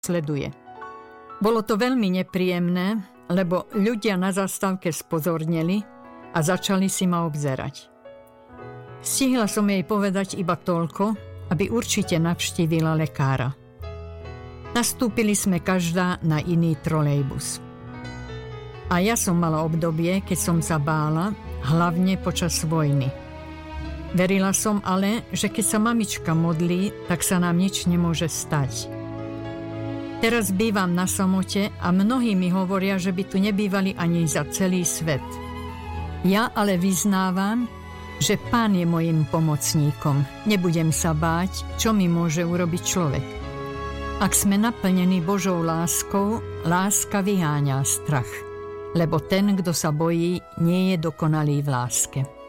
sleduje. Bolo to veľmi nepríjemné, lebo ľudia na zastávke spozornili a začali si ma obzerať. Stihla som jej povedať iba toľko, aby určite navštívila lekára. Nastúpili sme každá na iný trolejbus. A ja som mala obdobie, keď som sa bála, hlavne počas vojny. Verila som ale, že keď sa mamička modlí, tak sa nám nič nemôže stať. Teraz bývam na samote a mnohí mi hovoria, že by tu nebývali ani za celý svet. Ja ale vyznávam, že Pán je mojím pomocníkom. Nebudem sa báť, čo mi môže urobiť človek. Ak sme naplnení Božou láskou, láska vyháňa strach. Lebo ten, kto sa bojí, nie je dokonalý v láske.